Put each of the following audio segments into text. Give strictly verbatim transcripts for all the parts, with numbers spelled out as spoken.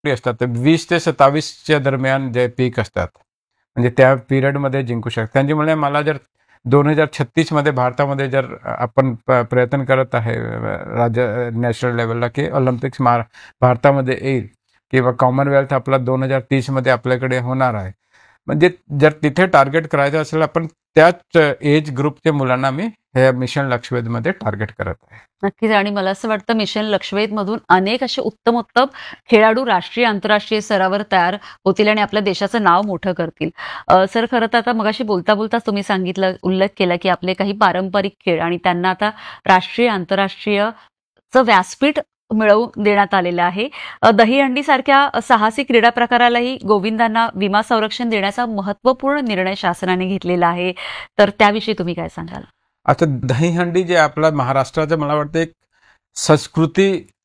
असतात ते वीस ते सत्तावीसच्या दरम्यान जे पीक असतात म्हणजे त्या पिरियडमध्ये जिंकू शकतात. त्यांच्यामुळे मला जर दोन हजार छत्तीस मध्ये भारतामध्ये जर आपण प्रयत्न करत आहे राज्य नॅशनल लेवलला की ऑलिम्पिक्स मार भारतामध्ये येईल किंवा कॉमनवेल्थ आपला दोन हजार तीस मध्ये आपल्याकडे होणार आहे. म्हणजे जर तिथे टार्गेट करायचं असेल आपण त्याच एज ग्रुपच्या मुलांना मी हे मिशन लक्षवेध मध्ये टार्गेट करत आहे. नक्कीच. आणि मला असं वाटतं मिशन लक्षवेध मधून अनेक असे उत्तम उत्तम खेळाडू राष्ट्रीय आंतरराष्ट्रीय स्तरावर तयार होतील आणि आपल्या देशाचं नाव मोठं करतील. सर, खरं तर आता मगाशी बोलता बोलताच तुम्ही सांगितलं, उल्लेख केला की आपले काही पारंपरिक खेळ आणि त्यांना आता राष्ट्रीय आंतरराष्ट्रीयचं व्यासपीठ मिळवून देण्यात आलेलं आहे. दहीहंडी सारख्या साहसी क्रीडा प्रकारालाही गोविंदांना विमा संरक्षण देण्याचा महत्वपूर्ण निर्णय शासनाने घेतलेला आहे. तर त्याविषयी तुम्ही काय सांगाल? आता दहीहंडी जे आपला महाराष्ट्राचं मला वाटतं एक संस्कृती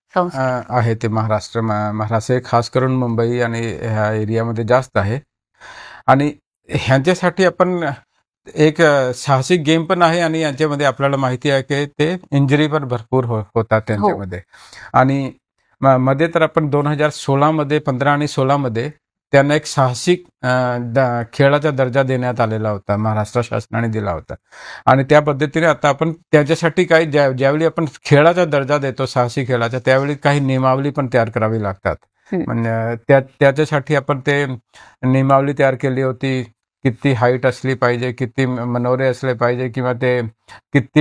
आहे ते महाराष्ट्र महाराष्ट्र खास करून मुंबई आणि ह्या एरियामध्ये जास्त आहे. आणि ह्यांच्यासाठी आपण एक साहसिक गेम पण आहे आणि यांच्यामध्ये आपल्याला माहिती आहे की ते इंजरी पण भरपूर हो, होतात त्यांच्यामध्ये. आणि मध्ये तर आपण दोन हजार सोळा मध्ये पंधरा आणि सोळा मध्ये त्यांना एक साहसिक खेळाचा दर्जा देण्यात आलेला होता, महाराष्ट्र शासनाने दिला होता. आणि त्या पद्धतीने आता आपण त्याच्यासाठी काही ज्या ज्यावेळी आपण खेळाचा दर्जा देतो साहसी खेळाचा त्यावेळी काही नियमावली पण तयार करावी लागतात. म्हणजे त्या त्याच्यासाठी आपण ते नियमावली तयार केली होती. किती हाईट असली पाहिजे, किती मनोरे असले पाहिजे किंवा ते किती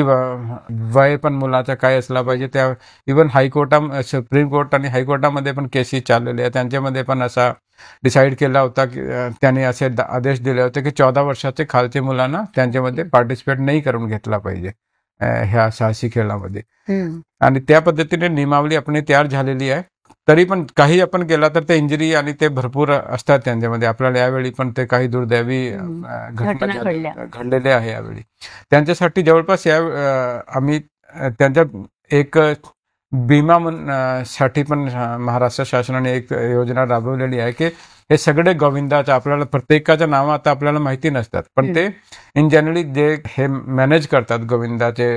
वय पण मुलाचा काय असला पाहिजे. त्या इव्हन हायकोर्टा सुप्रीम कोर्ट आणि हायकोर्टामध्ये पण केसेस चाललेले आहेत. त्यांच्यामध्ये पण असा डिसाईड केला होता की त्यांनी असे आदेश दिले होते की चौदा वर्षाचे खालचे मुलांना त्यांच्यामध्ये पार्टिसिपेट नाही करून घेतला पाहिजे ह्या साहसी खेळामध्ये. आणि त्या पद्धतीने नियमावली आपण तयार झालेली आहे. तरी पण काही आपण केला तर ते इंजरी आणि ते भरपूर असतात त्यांच्यामध्ये. आपल्याला यावेळी पण ते काही दुर्दैवी घटना घडलेले आहे यावेळी. त्यांच्यासाठी जवळपास या आम्ही त्यांच्या एक विमा साठी पण महाराष्ट्र शासनाने एक योजना राबवलेली आहे की हे सगळे गोविंदाचं आपल्याला प्रत्येकाचं नाव आता आपल्याला माहिती नसतात पण ते इन जनरली जे हे मॅनेज करतात गोविंदाचे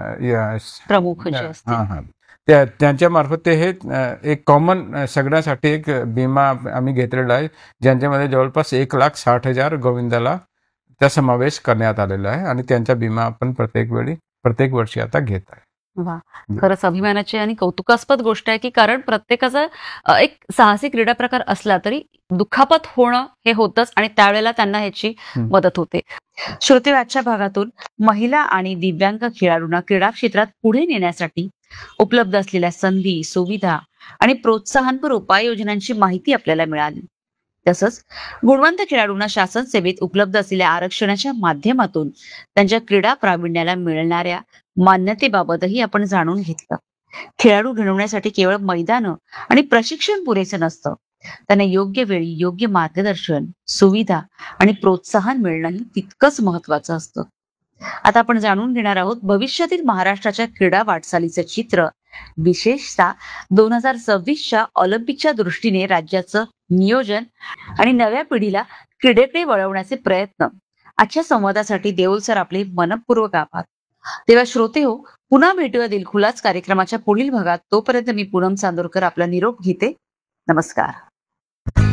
प्रमुख हा हा त्या त्यांच्या मार्फत ते हे एक कॉमन सगळ्यांसाठी एक विमा आम्ही घेतलेला आहे ज्यांच्यामध्ये जवळपास एक लाख साठ हजार गोविंदाला त्या समावेश करण्यात आलेला आहे आणि त्यांचा विमा आपण प्रत्येक वेळी प्रत्येक वर्षी आता घेत आहे. वा, खरंच अभिमानाची आणि कौतुकास्पद गोष्ट आहे की कारण प्रत्येकाचा एक साहसी क्रीडा प्रकार असला तरी दुखापत होणं हे होतच आणि त्यावेळेला त्यांना ह्याची मदत होते. श्रोते, आजच्या भागातून महिला आणि दिव्यांग खेळाडूंना क्रीडा क्षेत्रात पुढे नेण्यासाठी उपलब्ध असलेल्या संधी, सुविधा आणि प्रोत्साहनपर उपाययोजनांची माहिती आपल्याला मिळाली. तसंच गुणवंत खेळाडूंना शासन सेवेत उपलब्ध असलेल्या आरक्षणाच्या माध्यमातून त्यांच्या क्रीडा प्रावीण्याला मिळणाऱ्या मान्यतेबाबतही आपण जाणून घेतलं. खेळाडू घडवण्यासाठी केवळ मैदान आणि प्रशिक्षण पुरेसं नसतं, त्यांना योग्य वेळी योग्य मार्गदर्शन, सुविधा आणि प्रोत्साहन मिळणंही तितकंच महत्वाचं असतं. आता आपण जाणून घेणार आहोत भविष्यातील महाराष्ट्राच्या क्रीडा वाटचालीचं चित्र, विशेषतः दोन हजार सव्वीसच्या ऑलिम्पिकच्या दृष्टीने राज्याचं नियोजन आणि नव्या पिढीला क्रीडेकडे वळवण्याचे प्रयत्न. आजच्या संवादासाठी देऊल सर आपले मनपूर्वक आभार. तेव्हा श्रोते हो, पुन्हा भेटूया दिलखुलास कार्यक्रमाच्या पुढील भागात. तोपर्यंत मी पूनम चांदोरकर आपला निरोप घेते. नमस्कार.